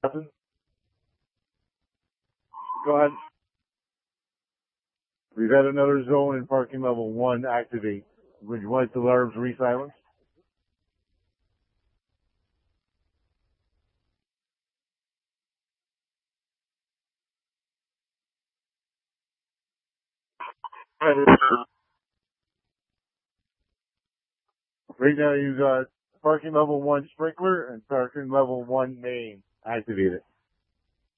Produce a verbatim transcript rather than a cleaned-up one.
Nothing? Go ahead. We've had another zone in parking level one activate. Would you like the alarms re-silenced? Right now you've got parking level one sprinkler and parking level one main activated.